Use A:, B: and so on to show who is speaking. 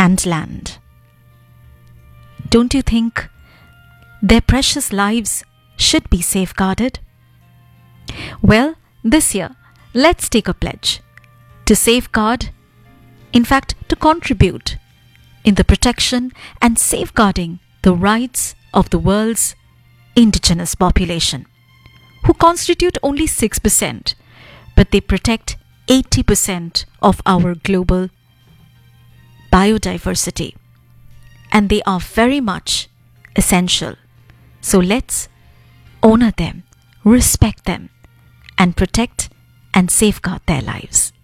A: and land. Don't you think their precious lives should be safeguarded? Well, this year, let's take a pledge to safeguard, in fact, to contribute in the protection and safeguarding the rights of the world's indigenous population, who constitute only 6%, but they protect 80% of our global biodiversity. And they are very much essential. So let's honor them, respect them, and protect and safeguard their lives.